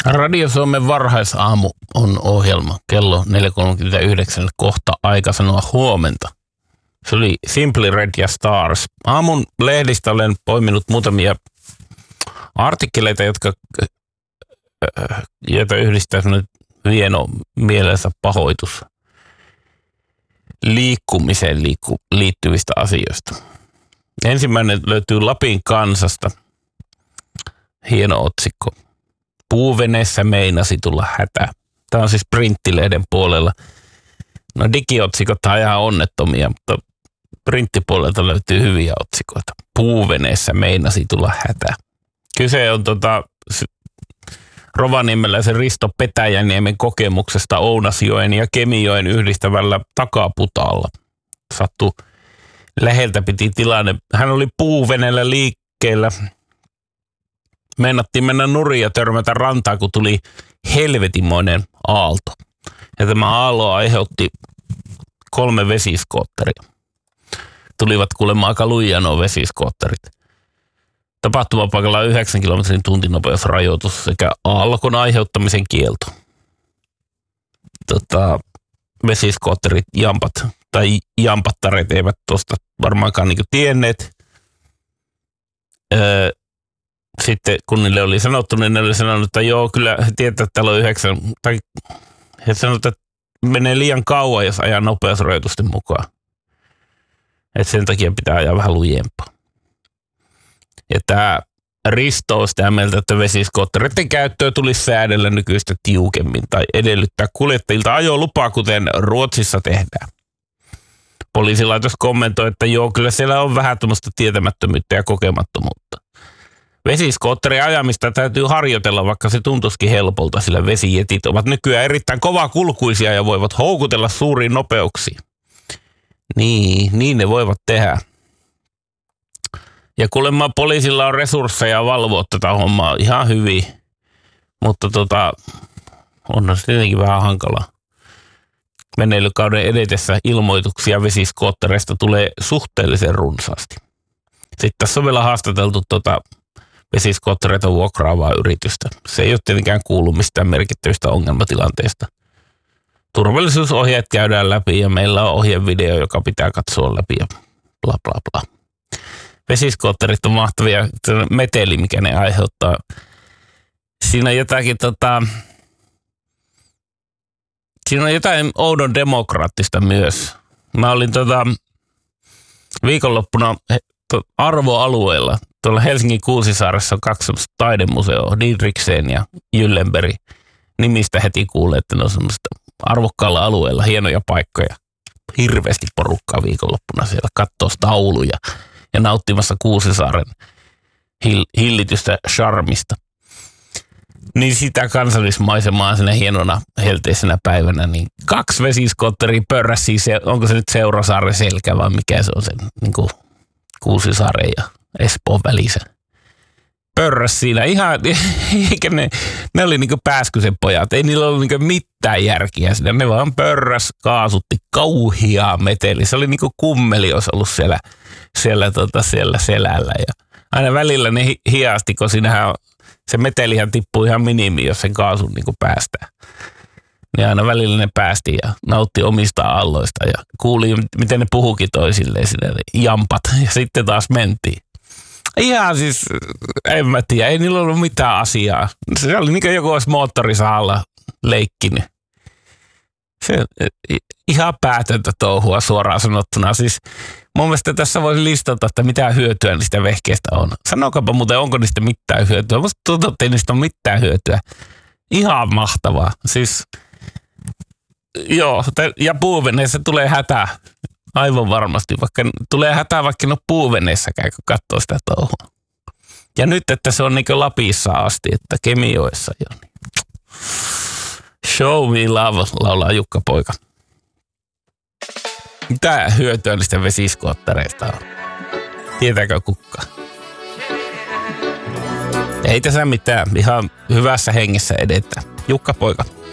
Radio Suomen varhaisaamu on ohjelma. Kello 4.39 kohta aika sanoa huomenta. Se oli Simply Red ja Stars. Aamun lehdistä olen poiminut muutamia artikkeleita, joita yhdistää sellainen hieno mielensä pahoitus liikkumiseen liittyvistä asioista. Ensimmäinen löytyy Lapin Kansasta. Hieno otsikko. Puuveneessä meinasi tulla hätä. Tämä on siis printtilehden puolella. No digiotsikot on ihan onnettomia, mutta printtipuolelta löytyy hyviä otsikoita. Puuveneessä meinasi tulla hätä. Kyse on Rovaniemeläisen Risto Petäjäniemen kokemuksesta Ounasjoen ja Kemijoen yhdistävällä takaputaalla. Sattui läheltä piti tilanne. Hän oli puuveneellä liikkeellä. Meinattiin mennä nurin ja törmätä rantaan, kun tuli helvetimoinen aalto. Ja tämä aalto aiheutti 3 vesiskootteria. Tulivat kuulemma aika lujia nuo vesiskootterit. Tapahtumapaikalla 9 kilometrin tuntinopeusrajoitus sekä aallokon aiheuttamisen kielto. Vesiskootterit, jampat tai jampattareet eivät tuosta varmaankaan niin kuin tienneet. Sitten kun niille oli sanottu, niin ne oli sanonut, että joo, kyllä he tietää, että täällä on 9. Tai he sanoivat, että menee liian kauan, jos ajaa nopeusrajoitusten mukaan. Että sen takia pitää ajaa vähän lujempaa. Ja tämä Risto on sitä mieltä, että vesiskoottereiden käyttöä tulisi säädellä nykyistä tiukemmin tai edellyttää kuljettajilta ajolupaa, kuten Ruotsissa tehdään. Poliisilaitos kommentoi, että joo, kyllä siellä on vähän tämmöistä tietämättömyyttä ja kokemattomuutta. Vesiskootterin ajamista täytyy harjoitella, vaikka se tuntuisikin helpolta, sillä vesijetit ovat nykyään erittäin kovakulkuisia ja voivat houkutella suuriin nopeuksiin. Niin ne voivat tehdä. Ja kuulemma poliisilla on resursseja valvoa tätä hommaa ihan hyvin, mutta on se tietenkin vähän hankalaa. Meneilykauden edetessä ilmoituksia vesiskoottereista tulee suhteellisen runsaasti. Sitten tässä on vielä haastateltu vesiskoottereita vuokraavaa yritystä. Se ei ole tietenkään kuullut mistään merkittävistä ongelmatilanteista. Turvallisuusohjeet käydään läpi ja meillä on ohjevideo, joka pitää katsoa läpi ja bla bla bla. Vesiskootterit on mahtavia, meteli, mikä ne aiheuttaa. Siinä on jotakin siinä on jotain oudon demokraattista myös. Mä olin viikonloppuna arvoalueella. Tuolla Helsingin Kuusisaaressa on 2 taidemuseoa, Didriksen ja Gyllenberg. Nimistä heti kuulee, että ne on semmoista arvokkaalla alueella hienoja paikkoja. Hirveästi porukkaa viikonloppuna siellä katsoo tauluja ja nauttimassa Kuusisaaren hillitystä charmista. Niin sitä kansallismaisemaa sinne hienona helteisenä päivänä, niin 2 vesiskootteria pörräsi, onko se nyt Seurasaaren selkä vai mikä se on se niin kuin Kuusisaaren ja Espoon välissä. Pörräs siinä ihan, eikä ne oli niinku Pääskysen pojat, ei niillä ollut niinku mitään järkiä siinä, ne vaan pörräs, kaasutti kauhiaa meteli. Se oli niinku kummeli, olisi ollut siellä selällä ja aina välillä ne hiasti, kun siinähän se metelihän tippuu ihan minimiin, jos sen kaasun niinku päästää. Niin aina välillä ne päästi ja nautti omista alloista ja kuuli, miten ne puhukin toisilleen sinne, jampat ja sitten taas mentiin. Ihan siis, en mä tiedä, ei niillä ollut mitään asiaa. Se oli niin kuin joku olisi moottorisahalla leikkinyt. Se ihan päätöntä touhua suoraan sanottuna. Siis mun mielestä tässä voisi listata, että mitä hyötyä niistä vehkeistä on. Sanokaapa muuten, onko niistä mitään hyötyä. Musta tuntuu, että ei niistä ole mitään hyötyä. Ihan mahtavaa. Siis, joo, ja puuveneessä tulee hätä. Aivan varmasti, vaikka tulee hätää vaikka no puuveneessäkään, kun katsoo sitä touhua. Ja nyt, että se on niin kuin Lapissa asti, että Kemijoessa jo. Niin. Show me love, laulaa Jukka Poika. Mitä hyötyä niistä vesiskoottereista on? Tietääkö kukaan? Ei tässä mitään, ihan hyvässä hengessä edetään. Jukka Poika.